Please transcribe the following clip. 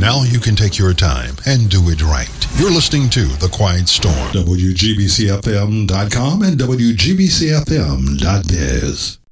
Now you can take your time and do it right. You're listening to The Quiet Storm. WGBCFM.com and WGBCFM.biz.